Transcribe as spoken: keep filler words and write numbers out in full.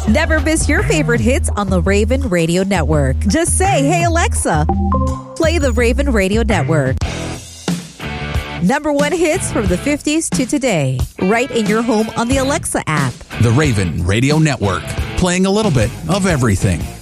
Never miss your favorite hits on the Raven Radio Network. Just say, "Hey Alexa, play the Raven Radio Network." Number one hits from the fifties to today, right in your home on the Alexa app. The Raven Radio Network, playing a little bit of everything.